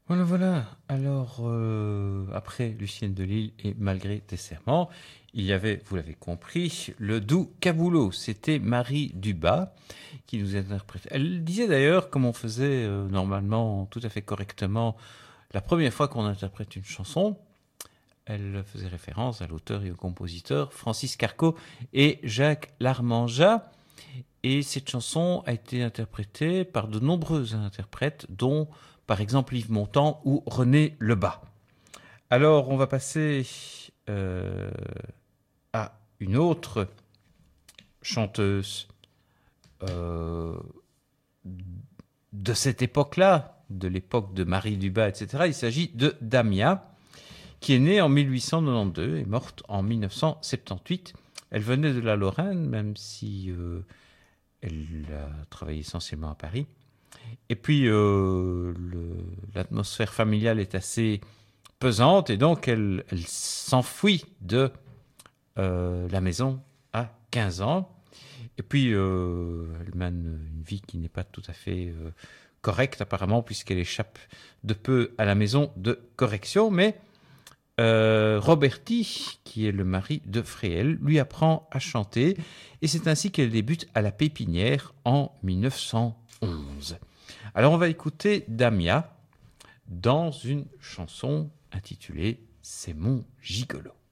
Voilà, voilà. Alors, après Lucienne de Lille et Malgré tes serments, il y avait, vous l'avez compris, le doux Caboulot. C'était Marie Dubas qui nous interprétait. Elle disait d'ailleurs, comme on faisait normalement tout à fait correctement, la première fois qu'on interprète une chanson, elle faisait référence à l'auteur et au compositeur Francis Carco et Jacques Larmanjat. Et cette chanson a été interprétée par de nombreux interprètes, dont par exemple Yves Montand ou René Lebas. Alors on va passer à une autre chanteuse euh, de cette époque-là, de l'époque de Marie Dubas, etc. Il s'agit de Damia, qui est née en 1892 et morte en 1978. Elle venait de la Lorraine, même si elle a travaillé essentiellement à Paris. Et puis, l'atmosphère familiale est assez pesante et donc elle s'enfuit de la maison à 15 ans. Et puis, elle mène une vie qui n'est pas tout à fait correcte apparemment puisqu'elle échappe de peu à la maison de correction. Mais Roberti, qui est le mari de Fréhel, lui apprend à chanter et c'est ainsi qu'elle débute à la Pépinière en 1911. Alors on va écouter Damia dans une chanson intitulée C'est mon gigolo.